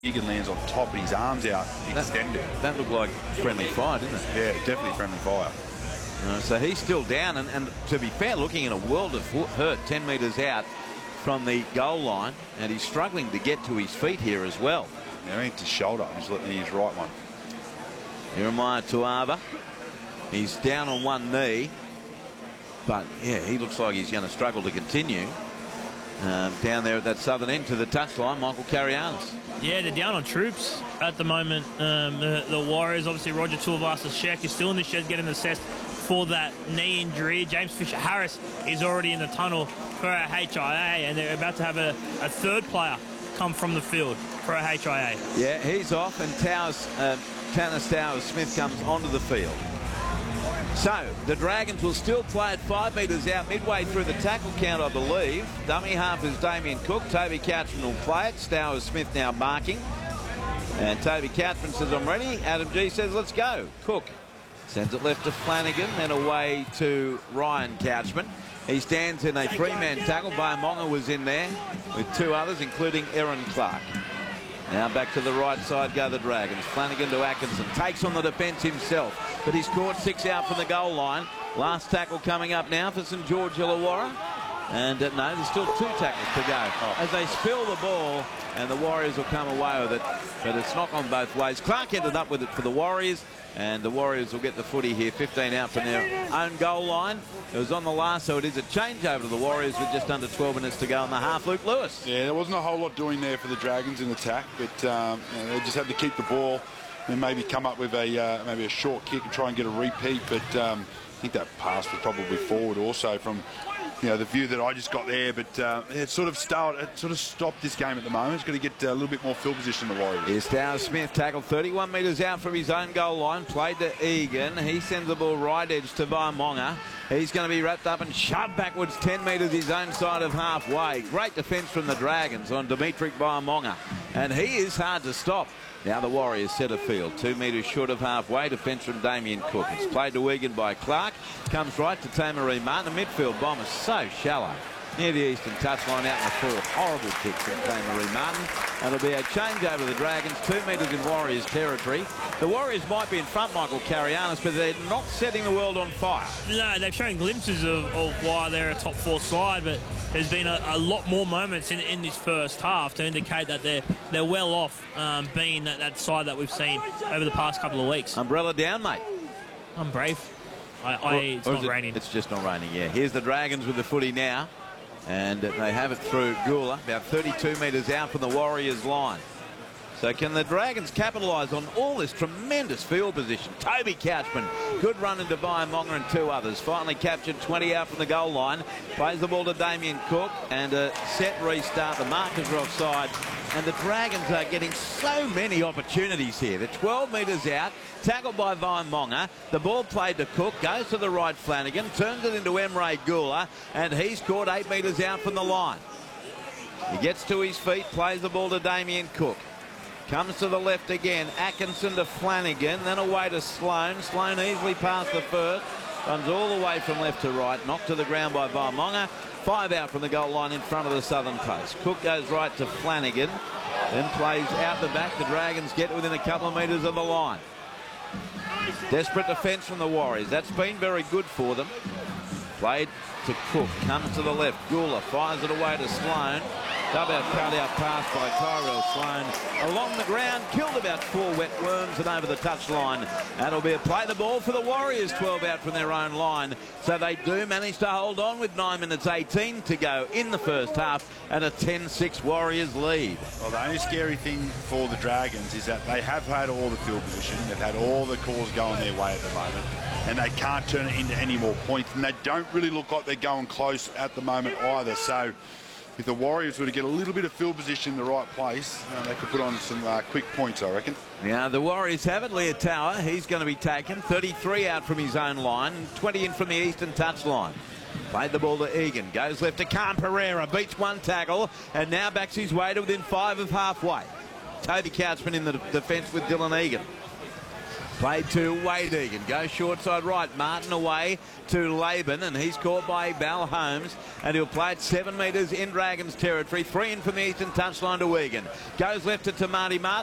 Egan lands on top and his arms out extended. That looked like friendly fire, didn't it? Yeah, definitely friendly fire. So he's still down, and to be fair, looking in a world of hurt 10 metres out from the goal line, and he's struggling to get to his feet here as well. Yeah, into his shoulder. He's letting his right one. Jeremiah Tuava. He's down on one knee, but yeah, he looks like he's going to struggle to continue. Down there at that southern end to the touchline, Michael Carianis. Yeah, they're down on troops at the moment. The Warriors, obviously, Roger Tuivasa-Sheck is still in the shed getting assessed for that knee injury. James Fisher-Harris is already in the tunnel for a HIA, and they're about to have a third player come from the field for a HIA. Yeah, he's off, and Tanner Towers-Smith comes onto the field. So, the Dragons will still play at 5 metres out midway through the tackle count, I believe. Dummy half is Damien Cook. Toby Couchman will play it. Stowers-Smith now marking. And Toby Couchman says, I'm ready. Adam G says, let's go. Cook sends it left to Flanagan, then away to Ryan Couchman. He stands in a three-man tackle. Biomonga was in there with two others, including Aaron Clark. Now back to the right side go the Dragons. Flanagan to Atkinson. Takes on the defence himself, but he's caught 6 out from the goal line. Last tackle coming up now for St George Illawarra. And no, there's still 2 tackles to go. As they spill the ball, and the Warriors will come away with it. But it's not on both ways. Clark ended up with it for the Warriors, and the Warriors will get the footy here. 15 out from their own goal line. It was on the last, so it is a changeover to the Warriors with just under 12 minutes to go in the half. Luke Lewis. Yeah, there wasn't a whole lot doing there for the Dragons in attack, but you know, they just had to keep the ball and maybe come up with a maybe a short kick and try and get a repeat. But I think that pass was probably forward also from the view that I just got there. But it sort of stopped this game at the moment. It's got to get a little bit more field position, the Warriors. Here's Towers-Smith, tackled 31 metres out from his own goal line. Played to Egan. He sends the ball right edge to Biomonga. He's going to be wrapped up and shoved backwards 10 metres his own side of halfway. Great defence from the Dragons on Dimitri Biomonga. And he is hard to stop. Now the Warriors centre field, 2 metres short of halfway. Defence from Damien Cook. It's played to Egan by Clark. Comes right to Tamaree Martin. The midfield bomb is so shallow. Near the eastern touchline out in the fourth. Horrible kick from Tamaree Martin. And it'll be a change over the Dragons. 2 metres in Warriors territory. The Warriors might be in front, Michael Carianis, but they're not setting the world on fire. No, they've shown glimpses of why they're a top 4 side, but there's been a lot more moments in this first half to indicate that they're well off being that side that we've seen over the past couple of weeks. Umbrella down, mate. I'm brave. It's not raining. It's just not raining, yeah. Here's the Dragons with the footy now. And they have it through Gula, about 32 metres out from the Warriors line. So can the Dragons capitalise on all this tremendous field position? Toby Couchman, good run into Biomonga and 2 others. Finally captured 20 out from the goal line. Plays the ball to Damien Cook and a set restart. The markers are offside. And the Dragons are getting so many opportunities here. They're 12 metres out, tackled by Biomonga. The ball played to Cook, goes to the right Flanagan, turns it into Emre Gula, and he's caught 8 metres out from the line. He gets to his feet, plays the ball to Damien Cook. Comes to the left again. Atkinson to Flanagan, then away to Sloan. Sloan easily past the first. Runs all the way from left to right. Knocked to the ground by Biomonga. 5 out from the goal line in front of the southern post. Cook goes right to Flanagan. Then plays out the back. The Dragons get within a couple of metres of the line. Desperate defence from the Warriors. That's been very good for them. Played to Cook. Comes to the left. Gula fires it away to Sloan. Double cut-out pass by Tyrell Sloan. Along the ground, killed about 4 wet worms and over the touchline. That'll be a play the ball for the Warriors, 12 out from their own line. So they do manage to hold on with 9 minutes 18 to go in the first half and a 10-6 Warriors lead. Well, the only scary thing for the Dragons is that they have had all the field position. They've had all the calls going their way at the moment, and they can't turn it into any more points. And they don't really look like they're going close at the moment either. So if the Warriors were to get a little bit of field position in the right place, they could put on some quick points, I reckon. Yeah, the Warriors have it. Leah Tower, he's going to be taken. 33 out from his own line, 20 in from the eastern touchline. Played the ball to Egan, goes left to Khan Pereira, beats 1 tackle, and now backs his way to within 5 of halfway. Toby Couchman in the defence with Dylan Egan. Played to Wade Egan. Goes short side right. Martin away to Laban, and he's caught by Val Holmes. And he'll play it 7 metres in Dragons territory. 3 in from the eastern touchline to Egan. Goes left to Tamati Martin.